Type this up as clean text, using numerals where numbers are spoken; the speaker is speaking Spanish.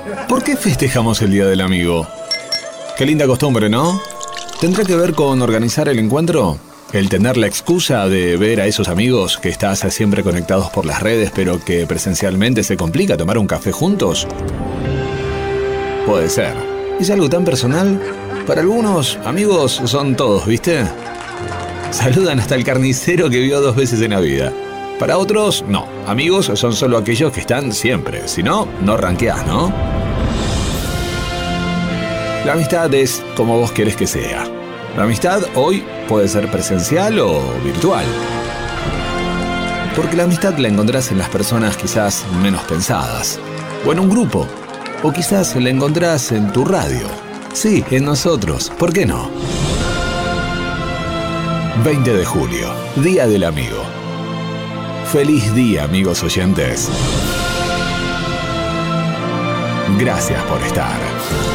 ¿Por qué festejamos el Día del Amigo? Qué linda costumbre, ¿no? ¿Tendrá que ver con organizar el encuentro? ¿El tener la excusa de ver a esos amigos que estás siempre conectados por las redes, pero que presencialmente se complica tomar un café juntos? Puede ser. ¿Es algo tan personal? Para algunos, amigos son todos, ¿viste? Saludan hasta el carnicero que vio 2 veces en la vida. Para otros, no. Amigos son solo aquellos que están siempre. Si no, no ranqueás, ¿no? La amistad es como vos querés que sea. La amistad hoy puede ser presencial o virtual. Porque la amistad la encontrás en las personas quizás menos pensadas. O en un grupo. O quizás la encontrás en tu radio. Sí, en nosotros. ¿Por qué no? 20 de julio, Día del Amigo. Feliz día, amigos oyentes. Gracias por estar.